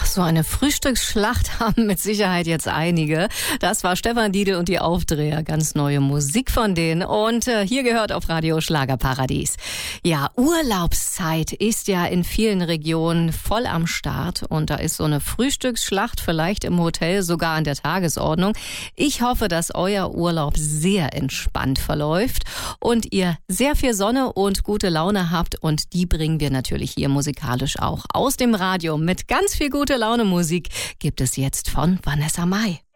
So eine Frühstücksschlacht haben mit Sicherheit jetzt einige. Das war Stefan Diedl und die Aufdreher. Ganz neue Musik von denen. Und hier gehört auf Radio Schlagerparadies. Ja, Urlaubszeit ist ja in vielen Regionen voll am Start. Und da ist so eine Frühstücksschlacht vielleicht im Hotel sogar an der Tagesordnung. Ich hoffe, dass euer Urlaub sehr entspannt verläuft und ihr sehr viel Sonne und gute Laune habt. Und die bringen wir natürlich hier musikalisch auch aus dem Radio mit ganz viel gute Laune Musik gibt es jetzt von Vanessa Mai.